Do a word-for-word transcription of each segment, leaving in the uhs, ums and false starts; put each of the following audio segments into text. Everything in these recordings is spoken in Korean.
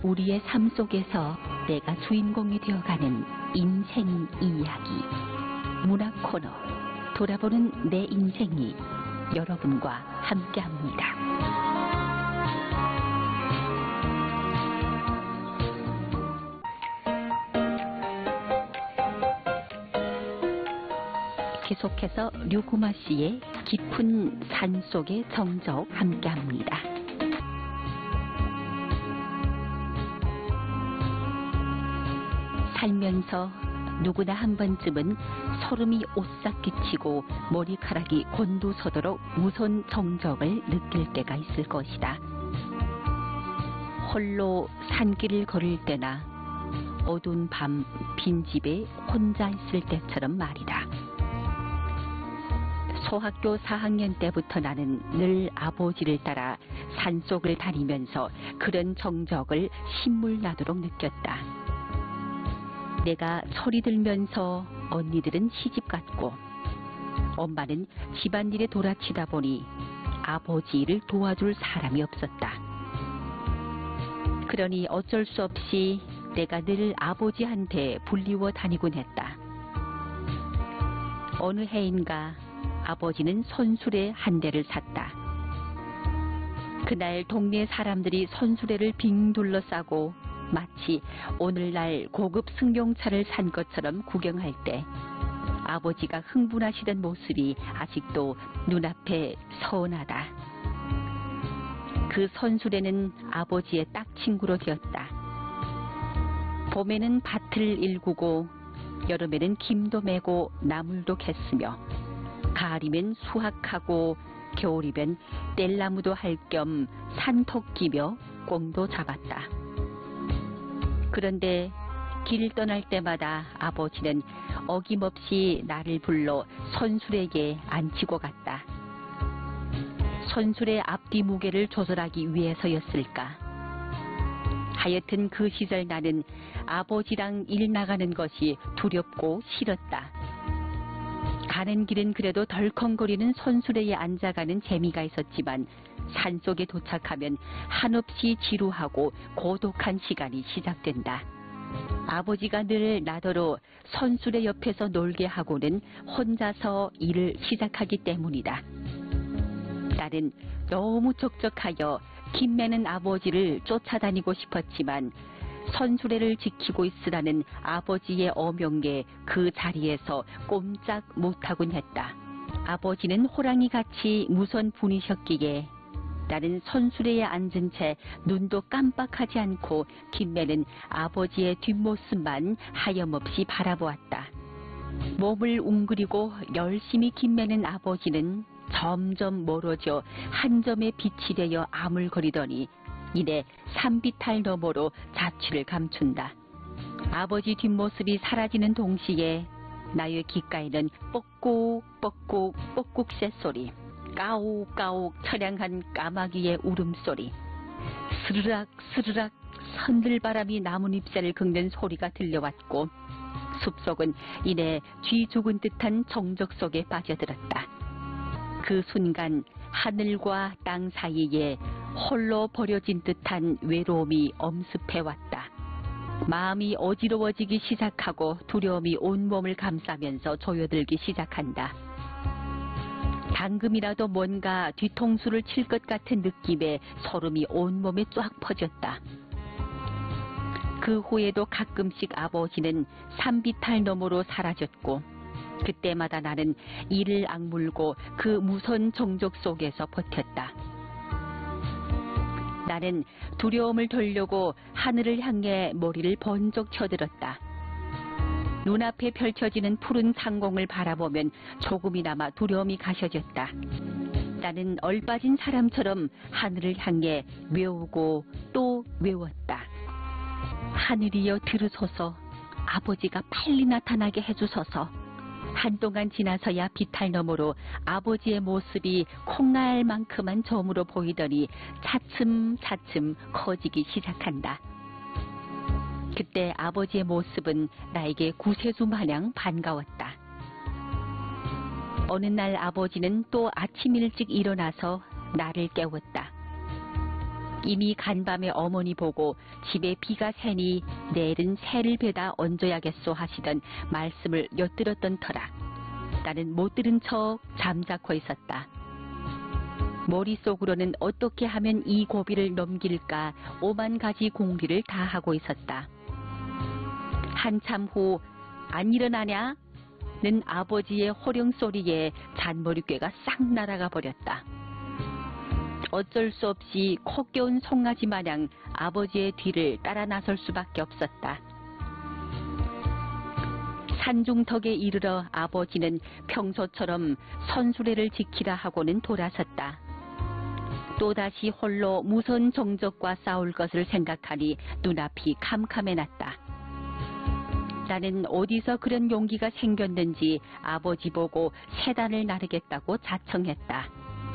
우리의 삶 속에서 내가 주인공이 되어가는 인생 이야기. 문학 코너 돌아보는 내 인생이 여러분과 함께합니다. 계속해서 류구마 씨의 깊은 산속의 정적 함께합니다. 살면서 누구나 한 번쯤은 소름이 오싹 끼치고 머리카락이 곤두서도록 무서운 정적을 느낄 때가 있을 것이다. 홀로 산길을 걸을 때나 어두운 밤 빈집에 혼자 있을 때처럼 말이다. 소학교 사 학년 때부터 나는 늘 아버지를 따라 산속을 다니면서 그런 정적을 신물나도록 느꼈다. 내가 철이 들면서 언니들은 시집갔고 엄마는 집안일에 돌아치다 보니 아버지 일을 도와줄 사람이 없었다. 그러니 어쩔 수 없이 내가 늘 아버지한테 불리워 다니곤 했다. 어느 해인가 아버지는 선수레 한 대를 샀다. 그날 동네 사람들이 선수레를 빙 둘러싸고 마치 오늘날 고급 승용차를 산 것처럼 구경할 때 아버지가 흥분하시던 모습이 아직도 눈앞에 서운하다. 그 선수레는 아버지의 딱 친구로 되었다. 봄에는 밭을 일구고 여름에는 김도 메고 나물도 캤으며 가을이면 수확하고 겨울이면 뗄나무도 할 겸 산토 끼며 꽁도 잡았다. 그런데 길 떠날 때마다 아버지는 어김없이 나를 불러 선술에게 앉히고 갔다. 선술의 앞뒤 무게를 조절하기 위해서였을까. 하여튼 그 시절 나는 아버지랑 일 나가는 것이 두렵고 싫었다. 가는 길은 그래도 덜컹거리는 선수레에 앉아가는 재미가 있었지만 산속에 도착하면 한없이 지루하고 고독한 시간이 시작된다. 아버지가 늘 나더러 선수레 옆에서 놀게 하고는 혼자서 일을 시작하기 때문이다. 나는 너무 촉촉하여 김매는 아버지를 쫓아다니고 싶었지만 선수레를 지키고 있으라는 아버지의 어명에 그 자리에서 꼼짝 못하곤 했다. 아버지는 호랑이같이 무서운 분이셨기에 나는 선수레에 앉은 채 눈도 깜빡하지 않고 김매는 아버지의 뒷모습만 하염없이 바라보았다. 몸을 웅그리고 열심히 김매는 아버지는 점점 멀어져 한 점의 빛이 되어 아물거리더니 이내 산비탈 너머로 자취를 감춘다. 아버지 뒷모습이 사라지는 동시에 나의 귓가에는 뻑꾹 뻑꾹 뻑꾹 쇳소리, 까옥까옥 처량한 까마귀의 울음소리, 스르락 스르락 선들바람이 나뭇잎새를 긁는 소리가 들려왔고 숲속은 이내 쥐 죽은 듯한 정적 속에 빠져들었다. 그 순간 하늘과 땅 사이에 홀로 버려진 듯한 외로움이 엄습해왔다. 마음이 어지러워지기 시작하고 두려움이 온몸을 감싸면서 조여들기 시작한다. 방금이라도 뭔가 뒤통수를 칠 것 같은 느낌에 소름이 온몸에 쫙 퍼졌다. 그 후에도 가끔씩 아버지는 산비탈 너머로 사라졌고 그때마다 나는 이를 악물고 그 무서운 정적 속에서 버텼다. 나는 두려움을 돌려고 하늘을 향해 머리를 번쩍 쳐들었다. 눈앞에 펼쳐지는 푸른 상공을 바라보면 조금이나마 두려움이 가셔졌다. 나는 얼빠진 사람처럼 하늘을 향해 외우고 또 외웠다. 하늘이여 들으소서, 아버지가 빨리 나타나게 해주소서. 한동안 지나서야 비탈 너머로 아버지의 모습이 콩알만큼한 점으로 보이더니 차츰차츰 커지기 시작한다. 그때 아버지의 모습은 나에게 구세주 마냥 반가웠다. 어느 날 아버지는 또 아침 일찍 일어나서 나를 깨웠다. 이미 간밤에 어머니 보고 집에 비가 새니 내일은 새를 배다 얹어야겠소 하시던 말씀을 엿들었던 터라 나는 못 들은 척 잠자코 있었다. 머릿속으로는 어떻게 하면 이 고비를 넘길까 오만 가지 공리를 다 하고 있었다. 한참 후 안 일어나냐? 는 아버지의 호령 소리에 잔머리꾀가 싹 날아가 버렸다. 어쩔 수 없이 코 껴운 송아지 마냥 아버지의 뒤를 따라 나설 수밖에 없었다. 산중턱에 이르러 아버지는 평소처럼 선수레를 지키라 하고는 돌아섰다. 또다시 홀로 무서운 정적과 싸울 것을 생각하니 눈앞이 캄캄해났다. 나는 어디서 그런 용기가 생겼는지 아버지 보고 세단을 나르겠다고 자청했다.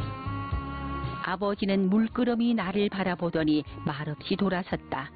아버지는 물끄러미 나를 바라보더니 말없이 돌아섰다.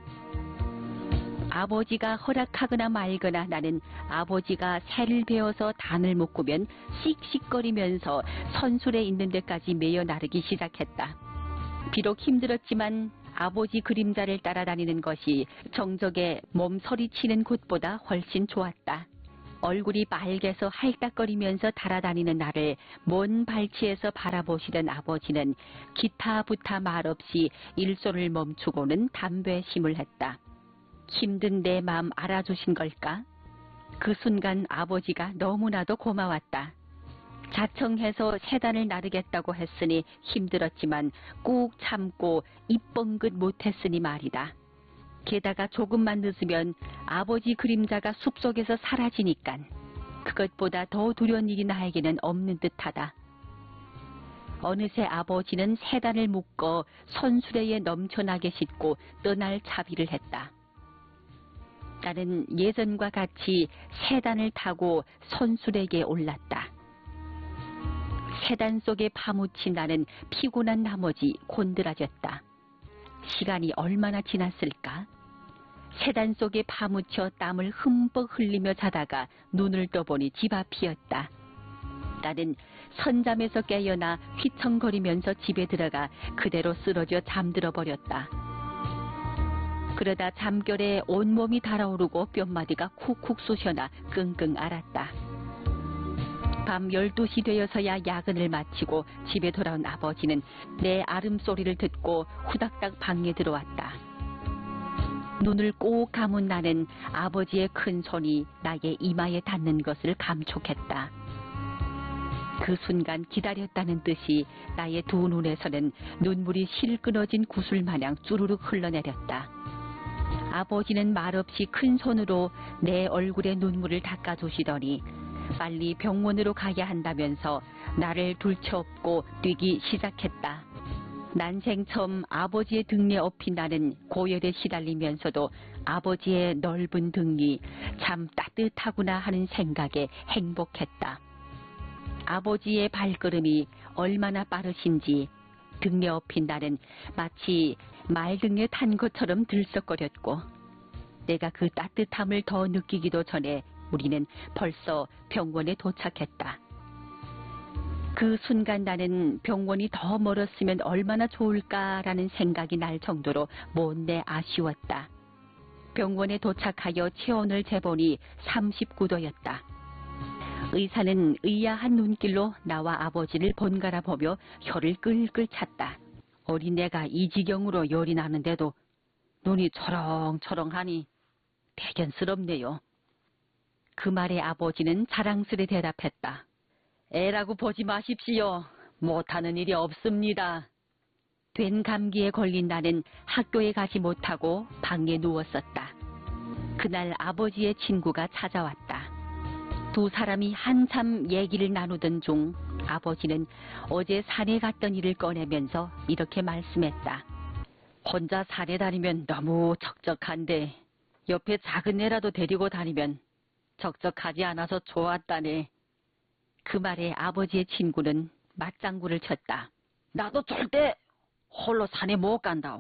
아버지가 허락하거나 말거나 나는 아버지가 새를 베어서 단을 묶으면 씩씩거리면서 선술에 있는 데까지 매여 나르기 시작했다. 비록 힘들었지만 아버지 그림자를 따라다니는 것이 정적에 몸서리 치는 곳보다 훨씬 좋았다. 얼굴이 빨개서 할딱거리면서 달아다니는 나를 먼 발치에서 바라보시던 아버지는 기타부타 말없이 일손을 멈추고는 담배 심을 했다. 힘든 내 마음 알아주신 걸까? 그 순간 아버지가 너무나도 고마웠다. 자청해서 세단을 나르겠다고 했으니 힘들었지만 꾹 참고 입뻥긋 못했으니 말이다. 게다가 조금만 늦으면 아버지 그림자가 숲속에서 사라지니깐 그것보다 더 두려운 일이 나에게는 없는 듯하다. 어느새 아버지는 세단을 묶어 선수레에 넘쳐나게 싣고 떠날 차비를 했다. 나는 예전과 같이 세단을 타고 선수레에 올랐다. 세단 속에 파묻힌 나는 피곤한 나머지 곤드라졌다. 시간이 얼마나 지났을까? 세단 속에 파묻혀 땀을 흠뻑 흘리며 자다가 눈을 떠보니 집 앞이었다. 나는 선잠에서 깨어나 휘청거리면서 집에 들어가 그대로 쓰러져 잠들어 버렸다. 그러다 잠결에 온몸이 달아오르고 뼘마디가 쿡쿡 쑤셔나 끙끙 앓았다. 밤 열두 시 되어서야 야근을 마치고 집에 돌아온 아버지는 내 아름소리를 듣고 후닥닥 방에 들어왔다. 눈을 꼭 감은 나는 아버지의 큰 손이 나의 이마에 닿는 것을 감촉했다. 그 순간 기다렸다는 듯이 나의 두 눈에서는 눈물이 실 끊어진 구슬마냥 쭈르륵 흘러내렸다. 아버지는 말없이 큰 손으로 내 얼굴에 눈물을 닦아주시더니 빨리 병원으로 가야 한다면서 나를 둘쳐업고 뛰기 시작했다. 난생 처음 아버지의 등에 업힌 나는 고열에 시달리면서도 아버지의 넓은 등이 참 따뜻하구나 하는 생각에 행복했다. 아버지의 발걸음이 얼마나 빠르신지 등에 업힌 나는 마치 말등에 탄 것처럼 들썩거렸고 내가 그 따뜻함을 더 느끼기도 전에 우리는 벌써 병원에 도착했다. 그 순간 나는 병원이 더 멀었으면 얼마나 좋을까라는 생각이 날 정도로 못내 아쉬웠다. 병원에 도착하여 체온을 재보니 삼십구 도였다. 의사는 의아한 눈길로 나와 아버지를 번갈아 보며 혀를 끌끌 찼다. 어린애가 이 지경으로 열이 나는데도 눈이 초롱초롱하니 대견스럽네요. 그 말에 아버지는 자랑스레 대답했다. 애라고 보지 마십시오. 못하는 일이 없습니다. 된 감기에 걸린 나는 학교에 가지 못하고 방에 누웠었다. 그날 아버지의 친구가 찾아왔다. 두 사람이 한참 얘기를 나누던 중 아버지는 어제 산에 갔던 일을 꺼내면서 이렇게 말씀했다. 혼자 산에 다니면 너무 적적한데 옆에 작은 애라도 데리고 다니면 적적하지 않아서 좋았다네. 그 말에 아버지의 친구는 맞장구를 쳤다. 나도 절대 홀로 산에 못 간다오.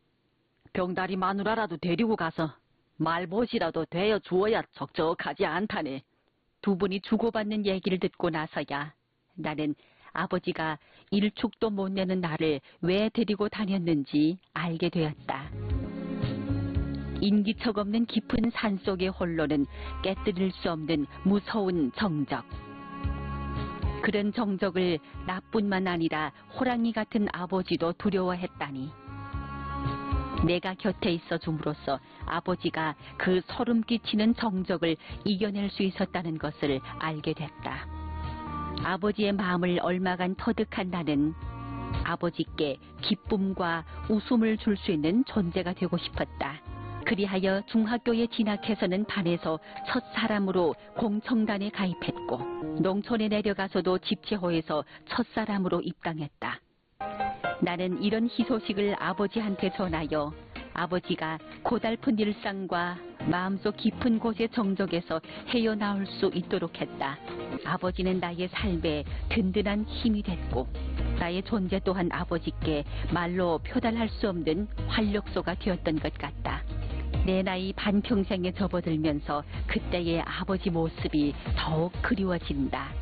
병다리 마누라라도 데리고 가서 말봇이라도 되어 주어야 적적하지 않다네. 두 분이 주고받는 얘기를 듣고 나서야 나는 아버지가 일축도 못 내는 나를 왜 데리고 다녔는지 알게 되었다. 인기척 없는 깊은 산속의 홀로는 깨뜨릴 수 없는 무서운 정적. 그런 정적을 나뿐만 아니라 호랑이 같은 아버지도 두려워했다니. 내가 곁에 있어 줌으로써 아버지가 그 소름 끼치는 정적을 이겨낼 수 있었다는 것을 알게 됐다. 아버지의 마음을 얼마간 터득한 나는 아버지께 기쁨과 웃음을 줄 수 있는 존재가 되고 싶었다. 그리하여 중학교에 진학해서는 반에서 첫 사람으로 공청단에 가입했고 농촌에 내려가서도 집체호에서 첫 사람으로 입당했다. 나는 이런 희소식을 아버지한테 전하여 아버지가 고달픈 일상과 마음속 깊은 곳의 정적에서 헤어나올 수 있도록 했다. 아버지는 나의 삶에 든든한 힘이 됐고 나의 존재 또한 아버지께 말로 표달할 수 없는 활력소가 되었던 것 같다. 내 나이 반평생에 접어들면서 그때의 아버지 모습이 더욱 그리워진다.